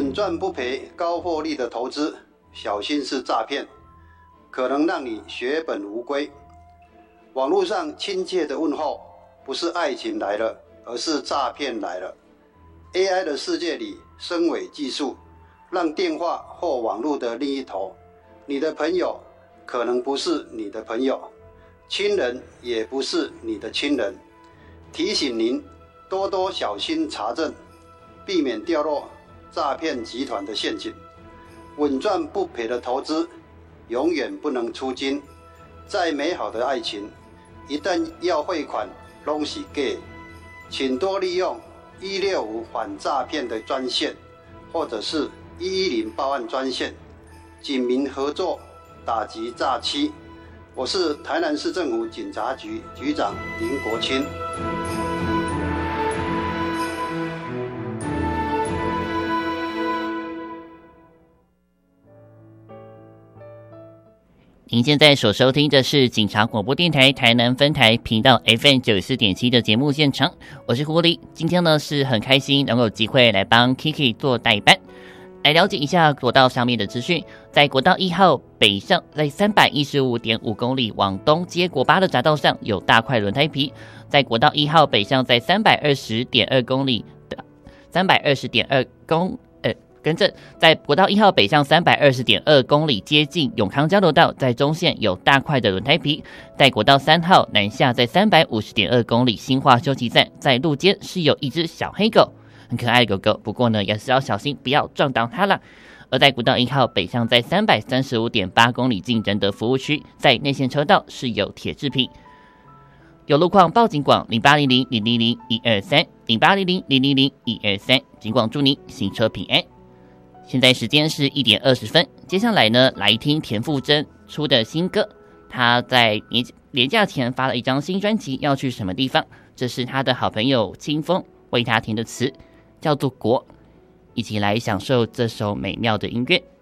稳赚不赔、高获利的投资，小心是诈骗，可能让你血本无归。网络上亲切的问候，不是爱情来了，而是诈骗来了。AI 的世界里，深伪技术让电话或网络的另一头，你的朋友可能不是你的朋友，亲人也不是你的亲人。提醒您多多小心查证，避免掉落诈骗集团的陷阱。稳赚不赔的投资永远不能出金，再美好的爱情一旦要汇款都是假。请多利用165反诈骗的专线，或者是110报案专线，警民合作打击诈欺。我是台南市政府警察局局长林国清。 您现在所收听的是警察广播电台台南分台频道 FM 94.7的节目现场，我是狐狸。今天呢是很开心能够有机会来帮 Kiki 做代班，来了解一下国道上面的资讯。在国道1号北上，在 315.5 公里往东接国8的匝道上有大块轮胎皮。在国道1号北上，在 320.2 公里的在国道1号北上 320.2 公里接近永康交流道，在中线有大块的轮胎皮。在国道3号南下，在 350.2 公里新化休息站，在路肩是有一只小黑狗，很可爱的狗狗，不过呢也是要小心不要撞到它啦。而在国道1号北上，在 335.8 公里进仁德服务区，在内线车道是有铁制品。有路况报警广0800000123 0800000123，警广祝你行车平安。现在时间是1点20分，接下来呢，来听田馥甄出的新歌。他在年假前发了一张新专辑，要去什么地方？这是他的好朋友清风为他填的词，叫做《国》。一起来享受这首美妙的音乐。